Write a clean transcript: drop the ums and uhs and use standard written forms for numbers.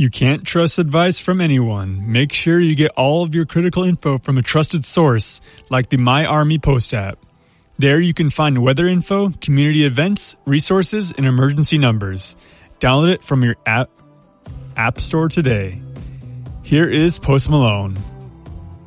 You can't trust advice from anyone. Make sure you get all of your critical info from a trusted source like the My Army Post app. There you can find weather info, community events, resources, and emergency numbers. Download it from your app store today. Here is Post Malone.